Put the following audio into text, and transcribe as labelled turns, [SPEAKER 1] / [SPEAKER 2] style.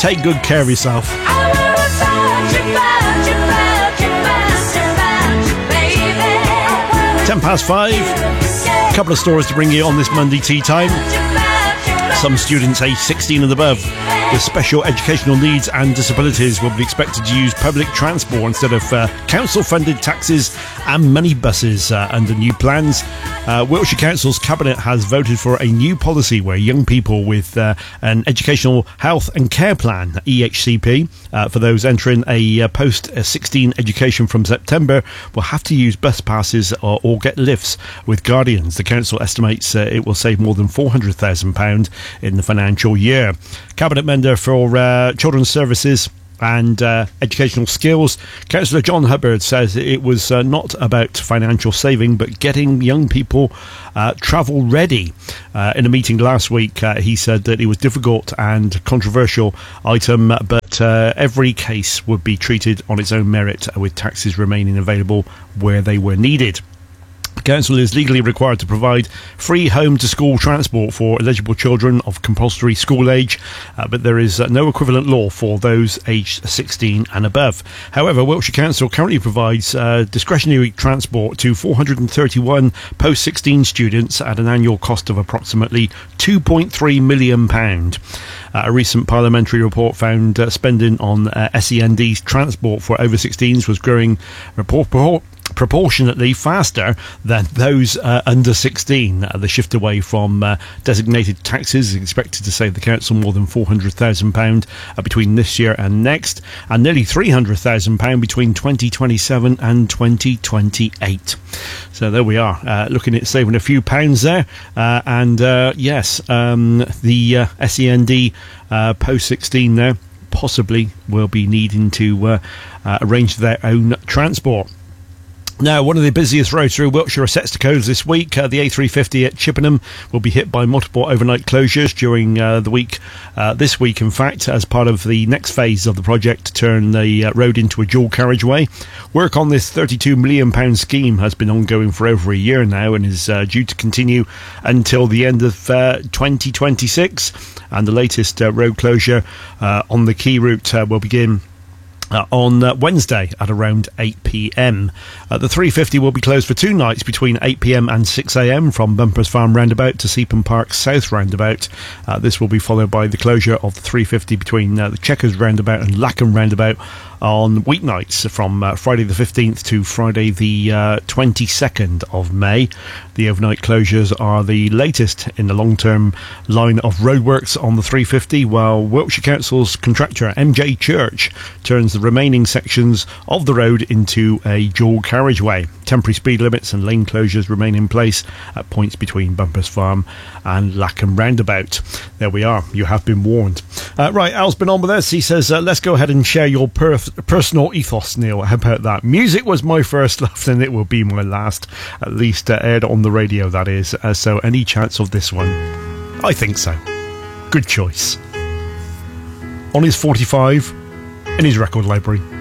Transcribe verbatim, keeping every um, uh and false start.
[SPEAKER 1] take good care of yourself. Ten past five. A couple of stories to bring you on this Monday tea time. Some students aged sixteen and above with special educational needs and disabilities will be expected to use public transport instead of uh, council-funded taxis and mini buses uh, under new plans. Uh, Wiltshire Council's Cabinet has voted for a new policy where young people with uh, an Educational Health and Care Plan, E H C P, uh, for those entering a uh, post sixteen education from September, will have to use bus passes or, or get lifts with guardians. The council estimates uh, it will save more than four hundred thousand pounds in the financial year. Cabinet member for uh, Children's Services and uh, Educational Skills, Councillor John Hubbard, says it was uh, not about financial saving but getting young people uh, travel ready. Uh, in a meeting last week, uh, he said that it was difficult and controversial item, but uh, every case would be treated on its own merit, with taxis remaining available where they were needed. The council is legally required to provide free home-to-school transport for eligible children of compulsory school age, uh, but there is uh, no equivalent law for those aged sixteen and above. However, Wiltshire Council currently provides uh, discretionary transport to four hundred thirty-one post sixteen students at an annual cost of approximately two point three million pounds. Uh, a recent parliamentary report found uh, spending on uh, S E N D's transport for over sixteens was growing report, report proportionately faster than those uh, under sixteen. Uh, the shift away from uh, designated taxes is expected to save the council more than four hundred thousand pounds uh, between this year and next, and nearly three hundred thousand pounds between twenty twenty-seven and twenty twenty-eight. So there we are, uh, looking at saving a few pounds there. Uh, and uh, yes, um, the uh, S E N D uh, post sixteen now possibly will be needing to uh, uh, arrange their own transport. Now, one of the busiest roads through Wiltshire are set to close this week. Uh, the A three fifty at Chippenham will be hit by multiple overnight closures during uh, the week, uh, this week in fact, as part of the next phase of the project to turn the uh, road into a dual carriageway. Work on this thirty-two million pounds scheme has been ongoing for over a year now and is uh, due to continue until the end of uh, twenty twenty-six. And the latest uh, road closure uh, on the key route uh, will begin Uh, on uh, Wednesday at around eight p.m. Uh, the three fifty will be closed for two nights between eight p.m. and six a.m. from Bumpers Farm roundabout to Seapen Park South roundabout. Uh, this will be followed by the closure of the three fifty between uh, the Chequers roundabout and Lackham roundabout on weeknights from uh, Friday the fifteenth to Friday the uh, twenty-second of May. The overnight closures are the latest in the long-term line of roadworks on the three fifty, while Wiltshire Council's contractor M J Church turns the remaining sections of the road into a dual carriageway. Temporary speed limits and lane closures remain in place at points between Bumpers Farm and Lackham roundabout. There we are, you have been warned. Uh, right, Al's been on with us. He says, uh, let's go ahead and share your per- personal ethos, Neil. How about that? Music was my first love and it will be my last, at least uh, aired on the radio, that is. Uh, so any chance of this one? I think so. Good choice. On his forty-five, in his record library.